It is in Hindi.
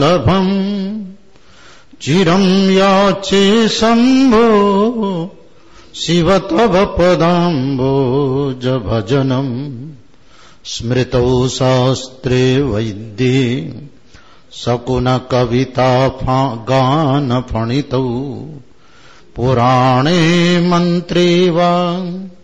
लभम् चिरं याचे शम्भो शिव तव पदाम्बोज भजनम् स्मृतौ शास्त्रे वैद्ये सकुन कविता गान फणितौ पुराणे मन्त्रे वा